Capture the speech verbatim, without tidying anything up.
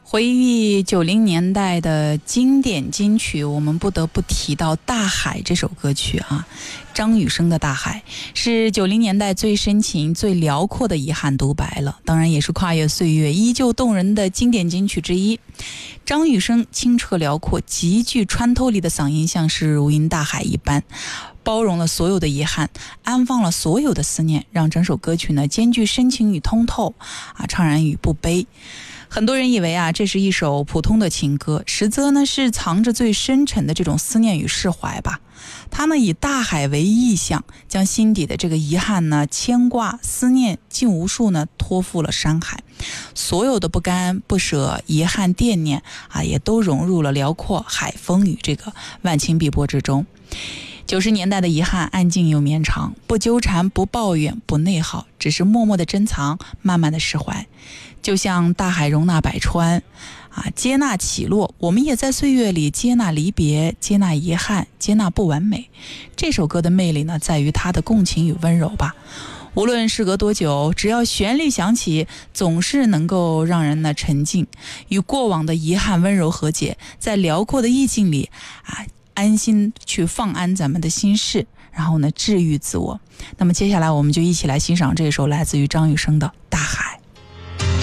回忆九零年代的经典金曲，我们不得不提到《大海》这首歌曲啊。张雨生的《大海》是九零年代最深情、最辽阔的遗憾独白了，当然也是跨越岁月依旧动人的经典金曲之一。张雨生清澈辽阔、极具穿透力的嗓音，像是如银大海一般，包容了所有的遗憾，安放了所有的思念，让整首歌曲呢兼具深情与通透啊，怅然与不悲。很多人以为啊，这是一首普通的情歌，实则呢是藏着最深沉的这种思念与释怀吧。他呢以大海为意象，将心底的这个遗憾呢、牵挂、思念，尽无数呢托付了山海。所有的不甘、不舍、遗憾、惦念啊，也都融入了辽阔海风与这个万顷碧波之中。九十年代的遗憾安静又绵长，不纠缠，不抱怨，不内耗，只是默默的珍藏，慢慢的释怀。就像大海容纳百川啊，接纳起落，我们也在岁月里接纳离别，接纳遗憾，接纳不完美。这首歌的魅力呢，在于它的共情与温柔吧。无论时隔多久，只要旋律响起，总是能够让人呢沉静，与过往的遗憾温柔和解，在辽阔的意境里啊，安心去放安咱们的心事，然后呢治愈自我。那么接下来我们就一起来欣赏这首来自于张雨生的《大